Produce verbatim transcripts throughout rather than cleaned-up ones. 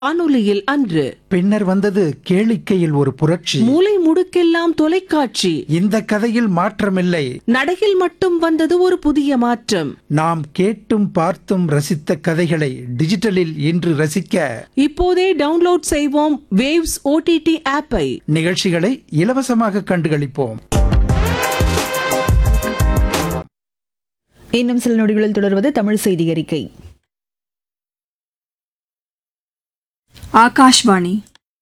வானொலியில் அன்று. பின்னர் வந்தது கேளிக்கையில் ஒரு புரட்சி. மூலை முடுக்கெல்லாம் தொலைக்காட்சி. இந்த கதையில் மாற்றமில்லை. நடையில் மட்டும் வந்தது ஒரு புதிய மாற்றம். நாம் கேட்டும் பார்த்தும் ரசித்த கதைகளை டிஜிட்டலில் இன்று ரசிக்க இப்போதே டவுன்லோட் செய்வோம் வேவ்ஸ் ஓடிடி ஆப்பை. நிகழ்ச்சிகளை இலவசமாக கண்டுகளிப்போம். இன்னும் சில நொடிகளில் தொடர்வது தமிழ் செய்தி அறிக்கை. ஆகாஷ்வாணி.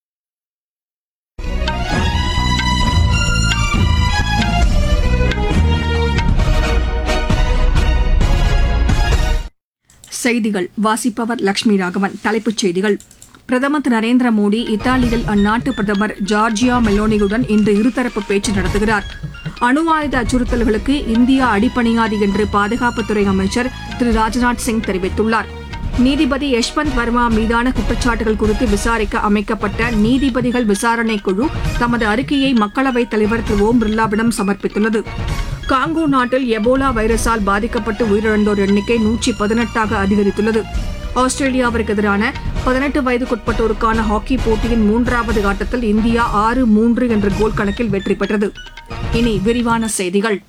செய்திகள் வாசிப்பவர் லட்சுமி ராகவன். தலைப்புச் செய்திகள். பிரதமர் திரு நரேந்திர மோடி இத்தாலியில் அந்நாட்டு பிரதமர் ஜார்ஜியா மெலோனியுடன் இன்று இருதரப்பு பேச்சு நடத்துகிறார். அணு ஆயுத அச்சுறுத்தல்களுக்கு இந்தியா அடிபணியாது என்று பாதுகாப்புத்துறை அமைச்சர் திரு ராஜ்நாத் சிங் தெரிவித்துள்ளார். நீதிபதி யஷ்வந்த் வர்மா மீதான குற்றச்சாட்டுகள் குறித்து விசாரிக்க அமைக்கப்பட்ட நீதிபதிகள் விசாரணைக் குழு தமது அறிக்கையை மக்களவைத் தலைவர் திரு ஓம் பிர்லாவிடம் சமர்ப்பித்துள்ளது. காங்கோ நாட்டில் எபோலா வைரஸால் பாதிக்கப்பட்டு உயிரிழந்தோர் எண்ணிக்கை நூற்றி பதினெட்டாக அதிகரித்துள்ளது. ஆஸ்திரேலியாவிற்கு எதிரான பதினெட்டு வயதுக்குட்பட்டோருக்கான ஹாக்கி போட்டியின் மூன்றாவது ஆட்டத்தில் இந்தியா ஆறு மூன்று என்ற கோல் கணக்கில் வெற்றி பெற்றது. இனி விரிவான செய்திகள்.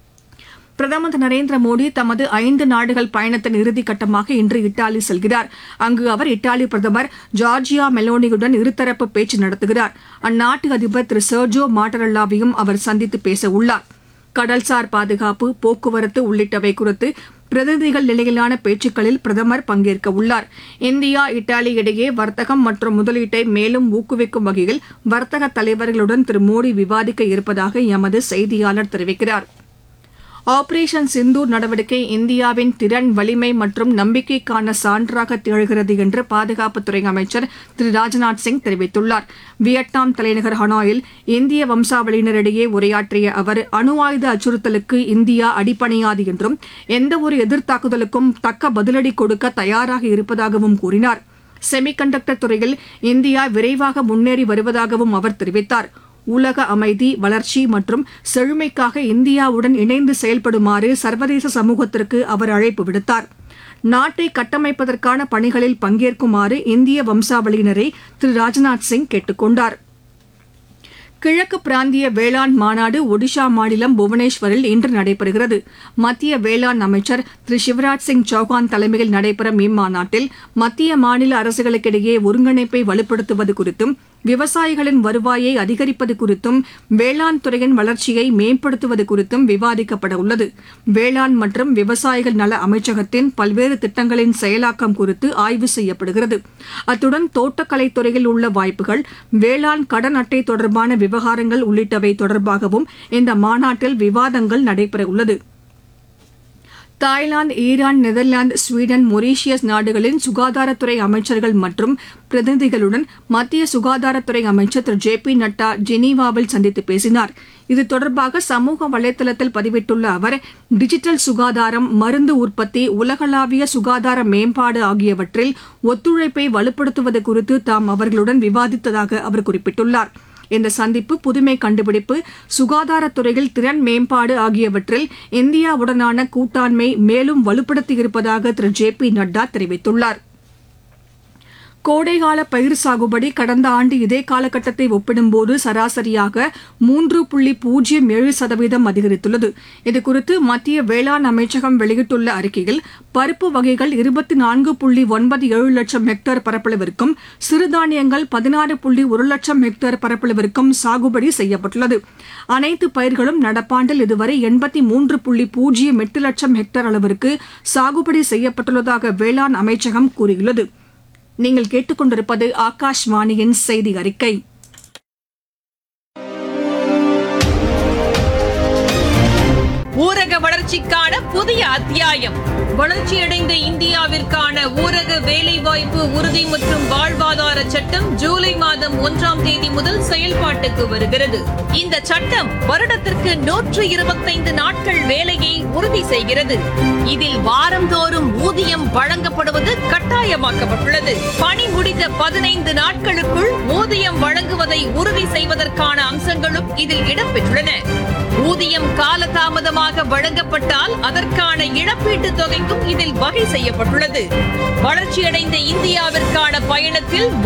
பிரதமர் திரு நரேந்திர மோடி தமது ஐந்து நாடுகள் பயணத்தின் இறுதிக்கட்டமாக இன்று இத்தாலி செல்கிறார். அங்கு அவர் இத்தாலி பிரதமர் ஜார்ஜியா மெலோனியுடன் இருதரப்பு பேச்சு நடத்துகிறார். அந்நாட்டு அதிபர் திரு சர்ஜோ மாட்டரல்லாவையும் அவர் சந்தித்து பேச உள்ளார். கடல்சார் பாதுகாப்பு, போக்குவரத்து உள்ளிட்டவை குறித்து பிரதிநிதிகள் நிலையிலான பேச்சுக்களில் பிரதமர் பங்கேற்க உள்ளார். இந்தியா இத்தாலி இடையே வர்த்தகம் மற்றும் முதலீட்டை மேலும் ஊக்குவிக்கும் வகையில் வர்த்தக தலைவர்களுடன் திரு மோடி விவாதிக்க இருப்பதாக எமது செய்தியாளர் தெரிவிக்கிறார். ஆபரேஷன் சிந்தூர் நடவடிக்கை இந்தியாவின் திறன், வலிமை மற்றும் நம்பிக்கைக்கான சான்றாக திகழ்கிறது என்று பாதுகாப்புத்துறை அமைச்சர் திரு ராஜ்நாத் சிங் தெரிவித்துள்ளார். வியட்நாம் தலைநகர் ஹனாயில் இந்திய வம்சாவளியினரிடையே உரையாற்றிய அவர் அணு ஆயுத அச்சுறுத்தலுக்கு இந்தியா அடிபணியாது என்றும் எந்தவொரு எதிர்த்தாக்குதலுக்கும் தக்க பதிலடி கொடுக்க தயாராக இருப்பதாகவும் கூறினார். செமிகண்டக்டர் துறையில் இந்தியா விரைவாக முன்னேறி வருவதாகவும் அவர் தெரிவித்தார். உலக அமைதி, வளர்ச்சி மற்றும் செழுமைக்காக இந்தியாவுடன் இணைந்து செயல்படுமாறு சர்வதேச சமூகத்திற்கு அவர் அழைப்பு விடுத்தார். நாட்டை கட்டமைப்பதற்கான பணிகளில் பங்கேற்குமாறு இந்திய வம்சாவளியினரை திரு ராஜ்நாத் சிங் கேட்டுக் கொண்டார். கிழக்கு பிராந்திய வேளாண் மாநாடு ஒடிஷா மாநிலம் புவனேஸ்வரில் இன்று நடைபெறுகிறது. மத்திய வேளாண் அமைச்சர் திரு சிவராஜ் சிங் சௌஹான் தலைமையில் நடைபெறும் இம்மாநாட்டில் மத்திய மாநில அரசுகளுக்கிடையே ஒருங்கிணைப்பை வலுப்படுத்துவது குறித்தும், விவசாயிகளின் வருவாயை அதிகரிப்பது குறித்தும், வேளாண் துறையின் வளர்ச்சியை மேம்படுத்துவது குறித்தும் விவாதிக்கப்பட உள்ளது. வேளாண் மற்றும் விவசாயிகள் நல அமைச்சகத்தின் பல்வேறு திட்டங்களின் செயலாக்கம் குறித்து ஆய்வு செய்யப்படுகிறது. அத்துடன் தோட்டக்கலை துறையில் உள்ள வாய்ப்புகள், வேளாண் கடன் அட்டை தொடர்பான விவகாரங்கள் உள்ளிட்டவை தொடர்பாகவும் இந்த மாநாட்டில் விவாதங்கள் நடைபெற உள்ளது. Thailand, Iran, Netherlands, Sweden, Mauritius நாடுகளின் சுகாதாரத்துறை அமைச்சர்கள் மற்றும் பிரதிநிதிகளுடன் மத்திய சுகாதாரத்துறை அமைச்சர் திரு ஜே பி நட்டா ஜெனீவாவில் சந்தித்து பேசினார். இது தொடர்பாக சமூக வலைதளத்தில் பதிவிட்டுள்ள அவர், டிஜிட்டல் சுகாதாரம், மருந்து உற்பத்தி, உலகளாவிய சுகாதார மேம்பாடு ஆகியவற்றில் ஒத்துழைப்பை வலுப்படுத்துவது குறித்து தாம் அவர்களுடன் விவாதித்ததாக அவர் குறிப்பிட்டுள்ளார். இந்த சந்திப்பு புதுமை கண்டுபிடிப்பு, சுகாதாரத்துறையில் திறன் மேம்பாடு ஆகியவற்றில் இந்தியாவுடனான கூட்டாண்மை மேலும் வலுப்படுத்தியிருப்பதாக திரு ஜே பி நட்டா தெரிவித்துள்ளார். கோடைகால பயிர் சாகுபடி கடந்த ஆண்டு இதே காலகட்டத்தை ஒப்பிடும்போது சராசரியாக மூன்று புள்ளி பூஜ்ஜியம் ஏழு சதவீதம் அதிகரித்துள்ளது. இதுகுறித்து மத்திய வேளாண் அமைச்சகம் வெளியிட்டுள்ள அறிக்கையில், பருப்பு வகைகள் இருபத்தி நான்கு புள்ளி ஒன்பது ஏழு லட்சம் ஹெக்டேர் பரப்பளவிற்கும், சிறுதானியங்கள் பதினாறு புள்ளி ஒரு லட்சம் ஹெக்டேர் பரப்பளவிற்கும் சாகுபடி செய்யப்பட்டுள்ளது. அனைத்து பயிர்களும் நடப்பாண்டில் இதுவரை எண்பத்தி மூன்று புள்ளி பூஜ்ஜியம் எட்டு லட்சம் ஹெக்டேர் அளவிற்கு சாகுபடி செய்யப்பட்டுள்ளதாக வேளாண் அமைச்சகம் கூறியுள்ளது. நீங்கள் கேட்டுக்கொண்டிருப்பது ஆகாஷ்வாணியின் செய்தி அறிக்கை. ஊரக வளர்ச்சிக்கான புதிய அத்தியாயம். வளர்ச்சியடைந்த இந்தியாவிற்கான ஊரக வேலைவாய்ப்பு உறுதி மற்றும் வாழ்வாதார சட்டம் ஜூலை மாதம் ஒன்றாம் தேதி முதல் செயல்பாட்டுக்கு வருகிறது. இந்த சட்டம் வருடத்திற்கு நூற்று இருபத்தைந்து நாட்கள் வேலையை உறுதி செய்கிறது. இதில் வாரந்தோறும் ஊதியம் வழங்கப்படுவது கட்டாயமாக்கப்பட்டுள்ளது. பணி முடிந்த பதினைந்து நாட்களுக்குள் ஊதியம் வழங்குவதை உறுதி செய்வதற்கான அம்சங்களும் இதில் இடம்பெற்றுள்ளன. ஊதியம் காலதாமதமாக வழங்கப்பட்டால் அதற்கான இழப்பீட்டுத் தொகைக்கும் இதில் வகை செய்யப்பட்டுள்ளது. வளர்ச்சியடைந்த இந்தியாவிற்கான பயணத்தில்